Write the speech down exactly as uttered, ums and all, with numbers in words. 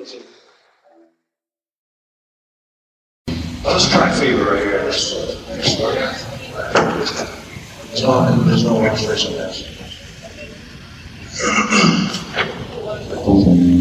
Let's try fever right here. This this part. There's no, there's no illustration of this.